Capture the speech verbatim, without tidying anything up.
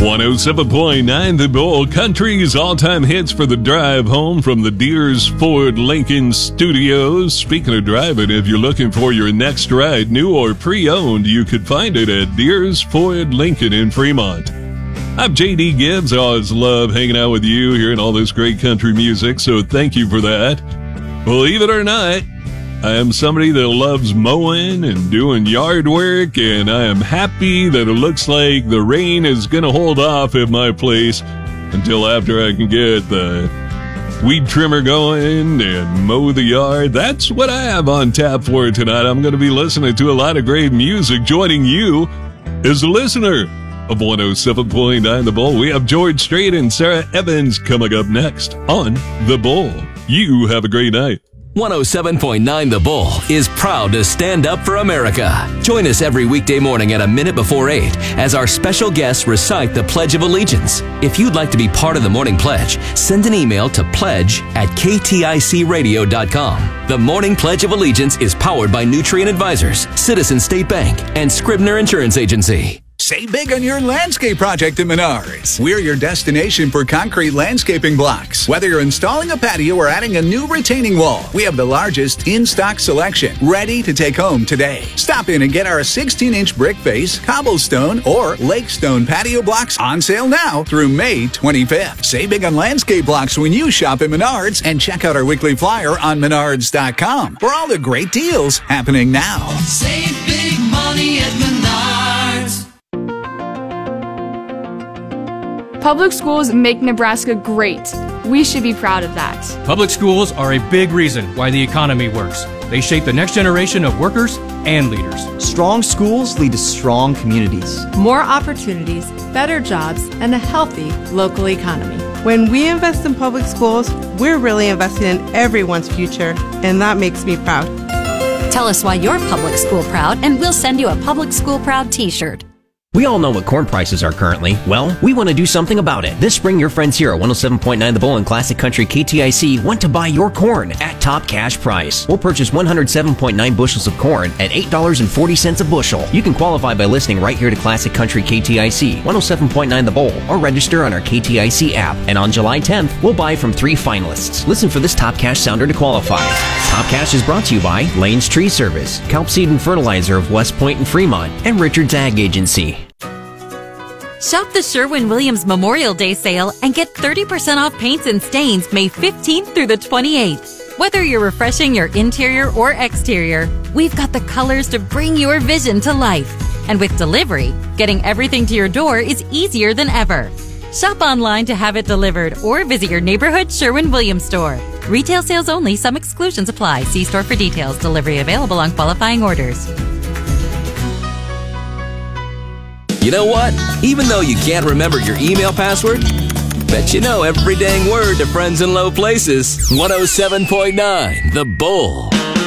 one oh seven point nine The Bull, country's all-time hits for the drive home from the Deers Ford Lincoln Studios. Speaking of driving, if you're looking for your next ride, new or pre-owned, you could find it at Deers Ford Lincoln in Fremont. I'm J D Gibbs. I always love hanging out with you, hearing all this great country music, so thank you for that. Believe it or not, I am somebody that loves mowing and doing yard work, and I am happy that it looks like the rain is going to hold off at my place until after I can get the weed trimmer going and mow the yard. That's what I have on tap for tonight. I'm going to be listening to a lot of great music. Joining you as a listener of one oh seven point nine The Bull, we have George Strait and Sarah Evans coming up next on The Bull. You have a great night. one oh seven point nine The Bull is proud to stand up for America. Join us every weekday morning at a minute before eight as our special guests recite the Pledge of Allegiance. If you'd like to be part of the Morning Pledge, send an email to pledge at k t i c radio dot com. The Morning Pledge of Allegiance is powered by Nutrient Advisors, Citizen State Bank, and Scribner Insurance Agency. Save big on your landscape project at Menards. We're your destination for concrete landscaping blocks. Whether you're installing a patio or adding a new retaining wall, we have the largest in-stock selection ready to take home today. Stop in and get our sixteen-inch brick face, cobblestone, or lake stone patio blocks on sale now through May twenty-fifth. Save big on landscape blocks when you shop at Menards, and check out our weekly flyer on menards dot com for all the great deals happening now. Save big money at Menards. Public schools make Nebraska great. We should be proud of that. Public schools are a big reason why the economy works. They shape the next generation of workers and leaders. Strong schools lead to strong communities. More opportunities, better jobs, and a healthy local economy. When we invest in public schools, we're really investing in everyone's future, and that makes me proud. Tell us why you're public school proud, and we'll send you a Public School Proud t-shirt. We all know what corn prices are currently. Well, we want to do something about it. This spring, your friends here at one oh seven point nine The Bull and Classic Country K T I C want to buy your corn at top cash price. We'll purchase one hundred seven point nine bushels of corn at eight dollars and forty cents a bushel. You can qualify by listening right here to Classic Country K T I C, one oh seven point nine The Bull, or register on our K T I C app. And on July tenth, we'll buy from three finalists. Listen for this top cash sounder to qualify. Top Cash is brought to you by Lane's Tree Service, Kelp Seed and Fertilizer of West Point and Fremont, and Richard's Ag Agency. Shop the Sherwin-Williams Memorial Day sale and get thirty percent off paints and stains May fifteenth through the twenty-eighth. Whether you're refreshing your interior or exterior, we've got the colors to bring your vision to life. And with delivery, getting everything to your door is easier than ever. Shop online to have it delivered or visit your neighborhood Sherwin-Williams store. Retail sales only. Some exclusions apply. See store for details. Delivery available on qualifying orders. You know what? Even though you can't remember your email password, bet you know every dang word to friends in low places. one oh seven point nine The Bull.